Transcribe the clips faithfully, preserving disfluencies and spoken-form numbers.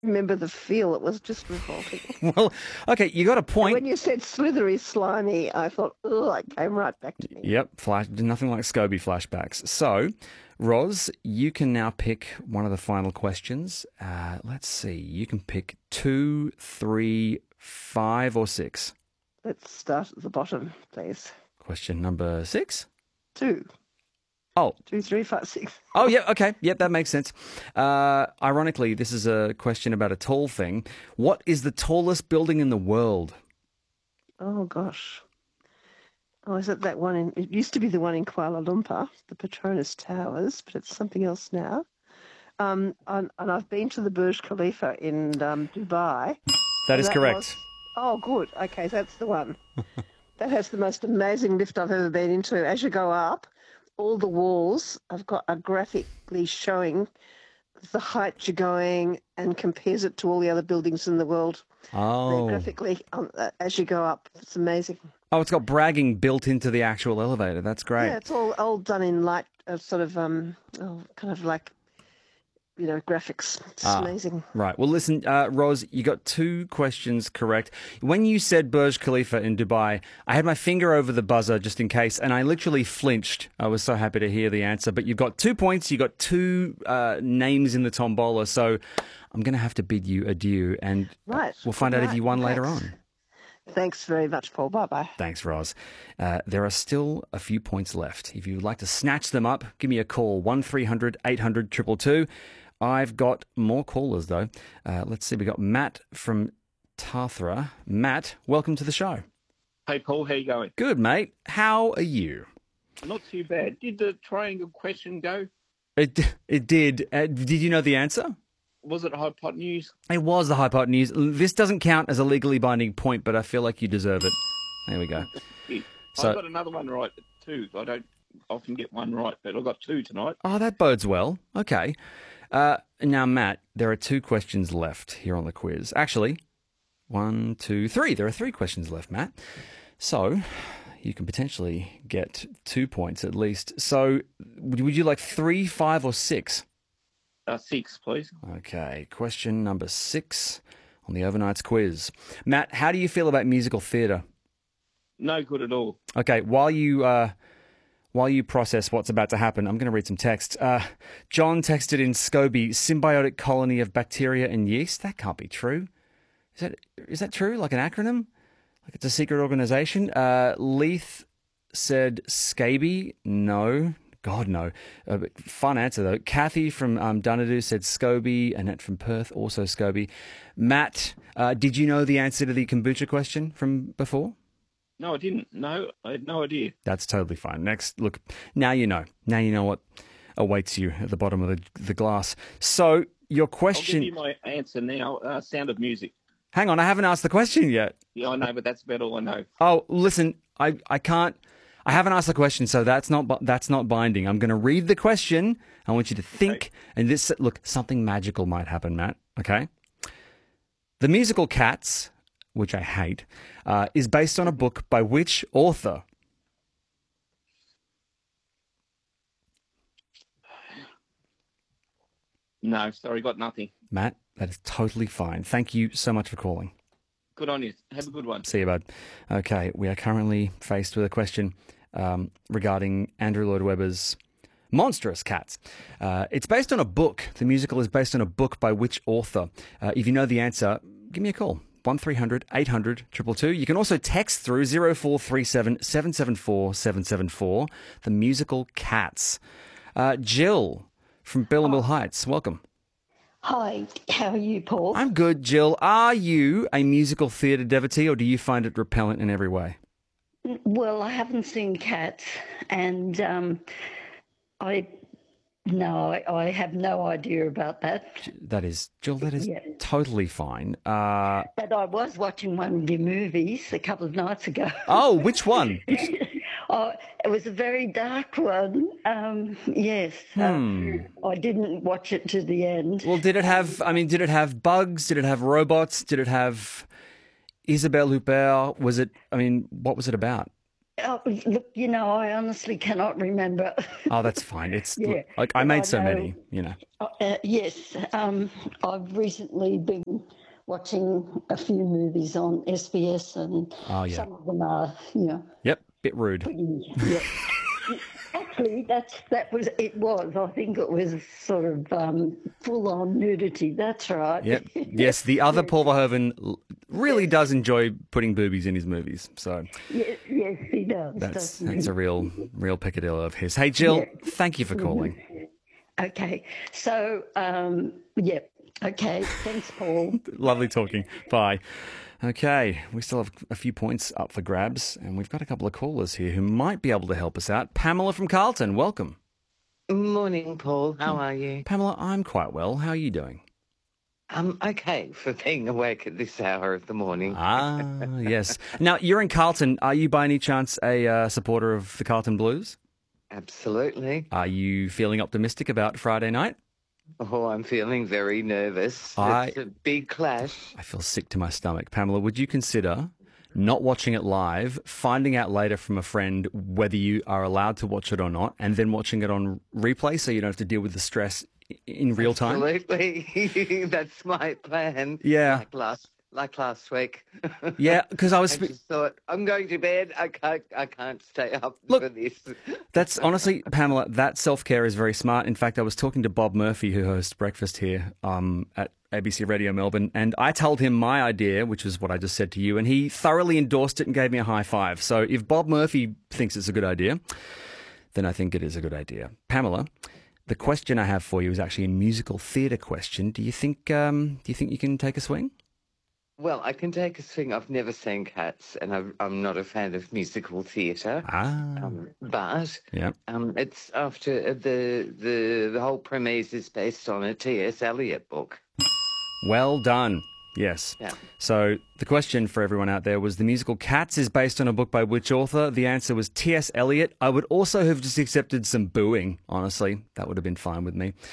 remember the feel. It was just revolting. Well, okay, you got a And point. when you said slithery, slimy, I thought, oh, it came right back to me. Yep, flash, nothing like Scobie flashbacks. So, Roz, you can now pick one of the final questions. Uh, let's see, you can pick two, three, five, or six. Let's start at the bottom, please. Question number six. Two. Oh, Two, three, five, six. oh, yeah, okay. Yep, that makes sense. Uh, ironically, this is a question about a tall thing. What is the tallest building in the world? Oh, gosh. Oh, is it that one in... It used to be the one in Kuala Lumpur, the Petronas Towers, but it's something else now. Um, and, and I've been to the Burj Khalifa in um, Dubai. That is that correct. was- Oh, good. Okay, that's the one. That has the most amazing lift I've ever been into. As you go up, all the walls have got are graphically showing the height you're going and compares it to all the other buildings in the world. Oh. They're graphically um, uh, as you go up. It's amazing. Oh, it's got bragging built into the actual elevator. That's great. Yeah, it's all all done in light, uh, sort of um, oh, kind of like, you know, graphics. It's Ah. amazing. Right. Well, listen, uh, Roz, you got two questions correct. When you said Burj Khalifa in Dubai, I had my finger over the buzzer just in case, and I literally flinched. I was so happy to hear the answer. But you've got two points. You got two uh, names in the tombola, so I'm going to have to bid you adieu, and Right. we'll find out if Right. you won later Thanks. on. Thanks very much, Paul. Bye-bye. Thanks, Roz. Uh, there are still a few points left. If you'd like to snatch them up, give me a call, one three hundred eight hundred two two two. I've got more callers, though. Uh, let's see, we got Matt from Tathra. Matt, welcome to the show. Hey, Paul, how you going? Good, mate. How are you? Not too bad. Did the triangle question go? It, it did. Uh, did you know the answer? Was it hypotenuse? It was the hypotenuse. This doesn't count as a legally binding point, but I feel like you deserve it. There we go. So- I got another one right, too. I don't often get one right, but I got two tonight. Oh, that bodes well. Okay. Uh, now, Matt, there are two questions left here on the quiz. Actually, one, two, three. There are three questions left, Matt. So you can potentially get two points at least. So would would you like three, five, or six? Uh, six, please. Okay. Question number six on the Overnights quiz. Matt, how do you feel about musical theatre? No good at all. Okay, while you uh, while you process what's about to happen, I'm going to read some text. Uh, John texted in Scobie, symbiotic colony of bacteria and yeast. That can't be true. Is that is that true? Like an acronym? Like it's a secret organization? Uh, Leith said scaby. No. God, no. Uh, but fun answer, though. Kathy from um, Dunedoo said Scobie. Annette from Perth, also Scobie. Matt, uh, did you know the answer to the kombucha question from before? No, I didn't. No, I had no idea. That's totally fine. Next, look, now you know. Now you know what awaits you at the bottom of the, the glass. So, your I'll question... give you my answer now. Uh, Sound of Music. Hang on, I haven't asked the question yet. Yeah, I know, but that's about all I know. Oh, listen, I, I can't... I haven't asked the question, so that's not bu- that's not binding. I'm going to read the question. I want you to think, Okay. and this... Look, something magical might happen, Matt, okay? The musical Cats, which I hate, uh, is based on a book by which author? No, sorry, got nothing. Matt, that is totally fine. Thank you so much for calling. Good on you. Have a good one. See you, bud. Okay, we are currently faced with a question um, regarding Andrew Lloyd Webber's Monstrous Cats. Uh, it's based on a book. The musical is based on a book by which author? Uh, if you know the answer, give me a call. one three hundred eight hundred two two two. You can also text through zero four three seven seven seven four seven seven four. The musical Cats. Uh, Jill from Billamill Heights, welcome. Hi, how are you, Paul? I'm good, Jill. Are you a musical theatre devotee, or do you find it repellent in every way? Well, I haven't seen Cats, and um, I no, I, I have no idea about that. That is, Jill, that is Yeah. totally fine. Uh, But I was watching one of your movies a couple of nights ago. oh, which one? Oh, it was a very dark one. Um, yes, Hmm. uh, I didn't watch it to the end. Well, did it have, I mean, did it have bugs? Did it have robots? Did it have Isabelle Huppert? Was it, I mean, what was it about? Oh, look, you know, I honestly cannot remember. Oh, that's fine. It's Yeah, like I but made I so know- many, you know. Uh, yes, um, I've recently been watching a few movies on S B S, and Oh, yeah. some of them are, you know, Yep, bit rude. pretty. Yeah. Actually, that's that was it was. I think it was sort of um, full on nudity. That's right. Yep. Yes, the other Paul Verhoeven l- really does enjoy putting boobies in his movies. So yes, yes, he does. that's doesn't that's he? a real real peccadillo of his. Hey Jill, Yeah. thank you for calling. Okay, so um, yeah. Okay, thanks, Paul. Lovely talking. Bye. Okay, we still have a few points up for grabs, and we've got a couple of callers here who might be able to help us out. Pamela from Carlton, welcome. Morning, Paul. How are you? Pamela, I'm quite well. How are you doing? I'm okay for being awake at this hour of the morning. Ah, yes. Now, you're in Carlton. Are you by any chance a uh, supporter of the Carlton Blues? Absolutely. Are you feeling optimistic about Friday night? Oh, I'm feeling very nervous. I- It's a big clash. I feel sick to my stomach. Pamela, would you consider not watching it live, finding out later from a friend whether you are allowed to watch it or not, and then watching it on replay so you don't have to deal with the stress i- in real time? Absolutely. That's my plan. Yeah. Like last, like last week. Yeah, because I was... I spe- just thought, I'm going to bed. I can't, I can't stay up Look, for this. That's honestly, Pamela, that self-care is very smart. In fact, I was talking to Bob Murphy, who hosts Breakfast here um, at A B C Radio Melbourne, and I told him my idea, which was what I just said to you, and he thoroughly endorsed it and gave me a high five. So if Bob Murphy thinks it's a good idea, then I think it is a good idea. Pamela, the question I have for you is actually a musical theatre question. Do you think um, do you think you can take a swing? Well, I can take a swing. I've never seen Cats, and I'm, I'm not a fan of musical theatre. Ah, Um, but yeah. um, it's after the the the whole premise is based on a T S Eliot book. Well done. Yes. Yeah. So the question for everyone out there was the musical Cats is based on a book by which author? The answer was T S Eliot. I would also have just accepted some booing, honestly. That would have been fine with me.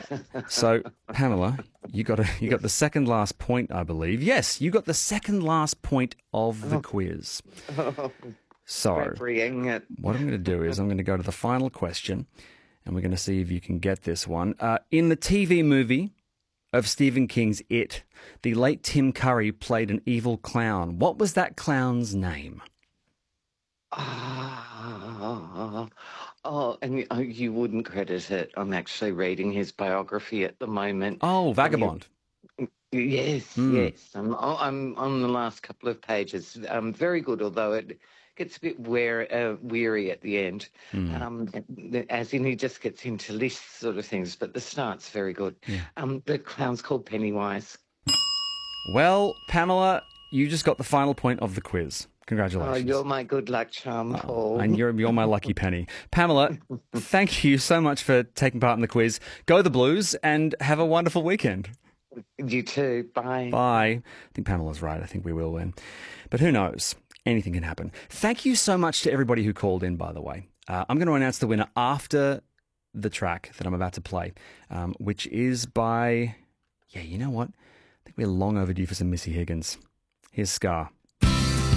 So, Pamela, you got a, you got the second last point, I believe. Yes, you got the second last point of the quiz. So, Refereeing it. what I'm going to do is I'm going to go to the final question, and we're going to see if you can get this one. Uh, in the T V movie of Stephen King's It, the late Tim Curry played an evil clown. What was that clown's name? Ah, oh, and you, oh, you wouldn't credit it. I'm actually reading his biography at the moment. Oh, Vagabond. Yes, Hmm. yes. I'm oh, I'm on the last couple of pages. Um, very good, although it gets a bit wear, uh, weary at the end. Hmm. Um, as in, he just gets into lists sort of things. But the start's very good. Yeah. Um, the clown's called Pennywise. Well, Pamela, you just got the final point of the quiz. Oh, Congratulations. you're my good luck charm, Paul. And you're, you're my lucky penny. Pamela, thank you so much for taking part in the quiz. Go the Blues and have a wonderful weekend. You too. Bye. Bye. I think Pamela's right. I think we will win. But who knows? Anything can happen. Thank you so much to everybody who called in, by the way. Uh, I'm going to announce the winner after the track that I'm about to play, um, which is by, yeah, you know what? I think we're long overdue for some Missy Higgins. Here's Scar.